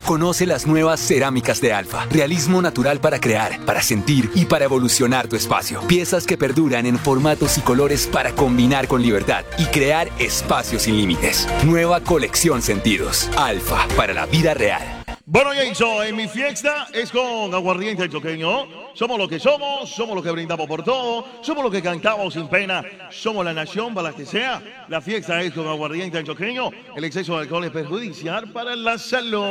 Conoce las nuevas cerámicas de Alfa. Realismo natural para crear, para sentir y para evolucionar tu espacio. Piezas que perduran en formatos y colores para combinar con libertad y crear espacios sin límites. Nueva colección Sentidos. Alfa, para la vida real. Bueno, Jason, en mi fiesta es con aguardiente choqueño. Somos lo que somos lo que brindamos por todo, somos lo que cantamos sin pena, somos la nación para la que sea. La fiesta es con aguardiente choqueño. El exceso de alcohol es perjudicial para la salud.